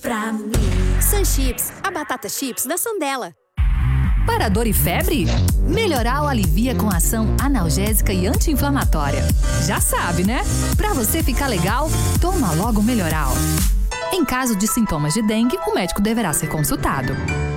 Pra mim. Sunchips, a batata chips da Sandela. Para dor e febre? Melhoral alivia com ação analgésica e anti-inflamatória. Já sabe, né? Pra você ficar legal, toma logo Melhoral. Em caso de sintomas de dengue, o médico deverá ser consultado.